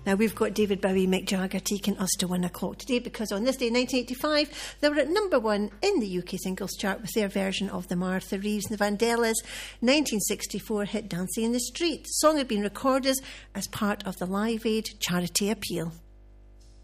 Now, we've got David Bowie, Mick Jagger taking us to 1 o'clock today, because on this day, 1985, they were at number 1 in the UK singles chart with their version of the Martha Reeves and the Vandellas' 1964 hit Dancing in the Street. The song had been recorded as part of the Live Aid charity appeal.